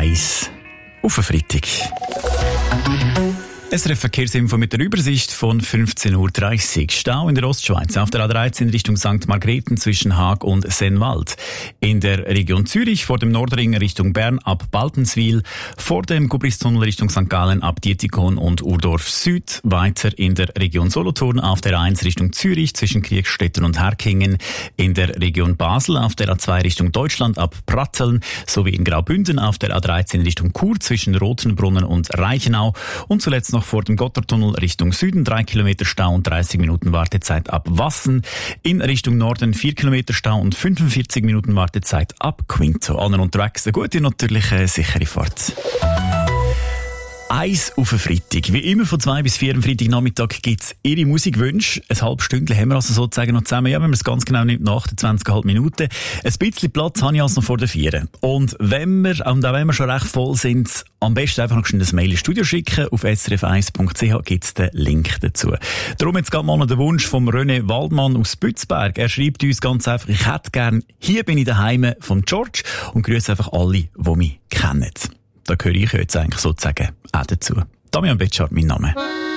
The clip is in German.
1 auf den Freitag. SRF Verkehrsinfo mit der Übersicht von 15.30 Uhr. Stau in der Ostschweiz auf der A13 Richtung St. Margrethen zwischen Haag und Sennwald. In der Region Zürich vor dem Nordring Richtung Bern ab Baltenswil. Vor dem Gubristunnel Richtung St. Gallen ab Dietikon und Urdorf Süd. Weiter in der Region Solothurn auf der A1 Richtung Zürich zwischen Kriegstetten und Herkingen. In der Region Basel auf der A2 Richtung Deutschland ab Pratteln. Sowie in Graubünden auf der A13 Richtung Chur zwischen Rothenbrunnen und Reichenau. Und zuletzt noch vor dem Gotthardtunnel Richtung Süden 3 Kilometer Stau und 30 Minuten Wartezeit ab Wassen. In Richtung Norden 4 Kilometer Stau und 45 Minuten Wartezeit ab Quinto. Allen unterwegs eine gute, natürlich sichere Fahrt. 1 auf den Freitag. Wie immer von 2 bis 4 am Freitagnachmittag gibt's Ihre Musikwünsche. Ein halbes Stündchen haben wir also sozusagen noch zusammen. Ja, wenn man es ganz genau nimmt, nach 28,5 Minuten. Ein bisschen Platz habe ich also noch vor den 4. Und auch wenn wir schon recht voll sind, am besten einfach noch schnell ein Mail ins Studio schicken. Auf srf1.ch gibt's den Link dazu. Darum jetzt gerade mal noch der Wunsch vom René Waldmann aus Bützberg. Er schreibt uns ganz einfach, ich hätte gern «Hier bin ich daheim» von George und grüße einfach alle, die mich kennen. Da gehöre ich jetzt eigentlich sozusagen auch dazu. Damian Betschart, mein Name.